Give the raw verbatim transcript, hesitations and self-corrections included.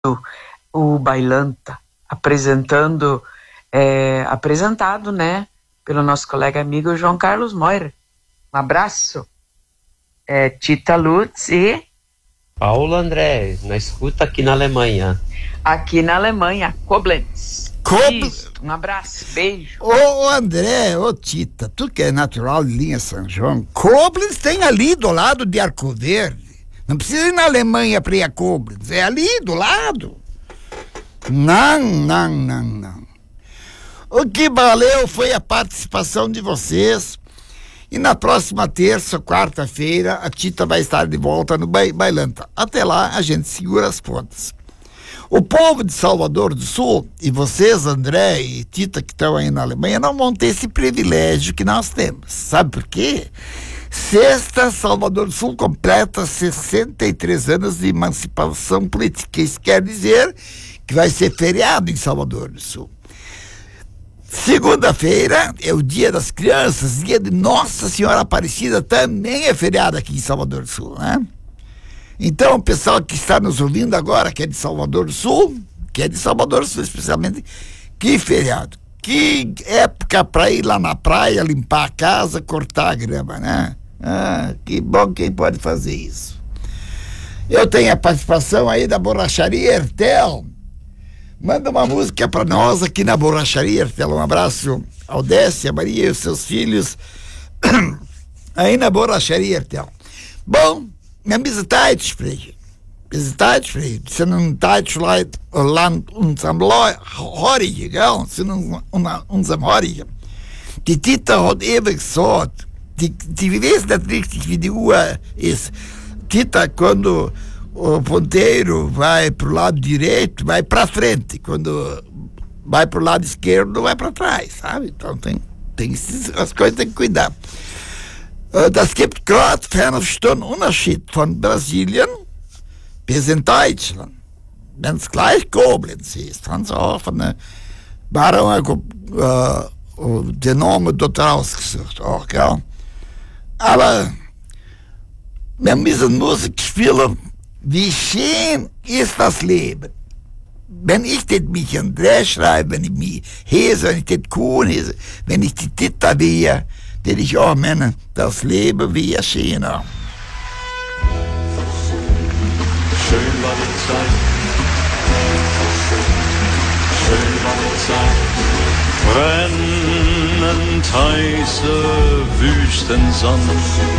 o Bailanta, apresentando, é, apresentado, né, pelo nosso colega amigo João Carlos Moira. Um abraço. É, Tita Lutz e... Paulo André, na escuta aqui na Alemanha. Aqui na Alemanha, Koblenz. Koblenz. Um abraço, beijo. Ô, ô André, ô Tita, tu que é natural de linha São João, Koblenz tem ali do lado de Arco Verde. Não precisa ir na Alemanha para ir a Koblenz, é ali do lado. Não, não, não, não. O que valeu foi a participação de vocês. E na próxima terça, quarta-feira, a Tita vai estar de volta no Bailanta. Até lá, a gente segura as pontas. O povo de Salvador do Sul, e vocês, André e Tita, que estão aí na Alemanha, não vão ter esse privilégio que nós temos. Sabe por quê? Sexta, Salvador do Sul completa sessenta e três anos de emancipação política. Isso quer dizer que vai ser feriado em Salvador do Sul. Segunda-feira é o Dia das Crianças, dia de Nossa Senhora Aparecida, também é feriado aqui em Salvador do Sul, né? Então, o pessoal que está nos ouvindo agora, que é de Salvador do Sul, que é de Salvador do Sul especialmente, que feriado, que época para ir lá na praia, limpar a casa, cortar a grama, né? Ah, que bom quem pode fazer isso. Eu tenho a participação aí da Borracharia Hertel. Manda uma música para nós aqui na Borracharia Hertel. Um abraço ao Décia, a Maria e os seus filhos aí na Borracharia Hertel. Bom, minha misa Zeit sprechen. Misa Zeit sprechen. Sie sind ein Deutschland, Land unserem Horige, gell? Sie sind unserem Horige. Die Tita hat ewig gesagt, die, die wissen nicht richtig, wie die Uhr ist. Tita, quando o ponteiro vai pro lado direito, vai para frente. Quando vai pro lado esquerdo, vai para trás, sabe? Então tem, tem as coisas tem que cuidar. Das gibt gerade fünf Unterschied von Brasilien bis in Deutschland. Wenn es gleich Koblenz ist, haben sie auch von der Baron uh, den Namen dort rausgesucht, auch, gell? Aber wir müssen Musik spielen. Wie schön ist das Leben. Wenn ich das mich André schreibe, wenn ich mich Hese, wenn ich das Kuhn Hese, wenn ich die Tita wehe, den ich auch meine, das Leben wäre schöner. Schön war die Zeit, schön war die Zeit, brennend heiße Wüstensonne.